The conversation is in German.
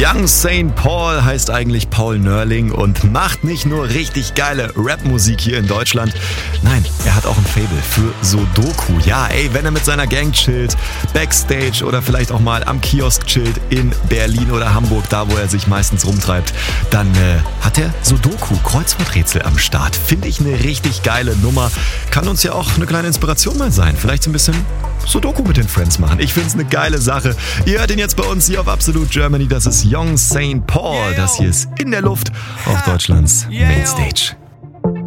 Young St. Paul heißt eigentlich Paul Nörling und macht nicht nur richtig geile Rap-Musik hier in Deutschland. Nein, er hat auch ein Faible für Sudoku. Ja, wenn er mit seiner Gang chillt, Backstage oder vielleicht auch mal am Kiosk chillt in Berlin oder Hamburg, da wo er sich meistens rumtreibt, dann hat er Sudoku-Kreuzworträtsel am Start. Finde ich eine richtig geile Nummer. Kann uns ja auch eine kleine Inspiration mal sein. Vielleicht so ein bisschen Sudoku mit den Friends machen. Ich finde es eine geile Sache. Ihr hört ihn jetzt bei uns hier auf Absolute Germany. Das ist Young St. Paul. Das hier ist In der Luft auf Deutschlands Mainstage.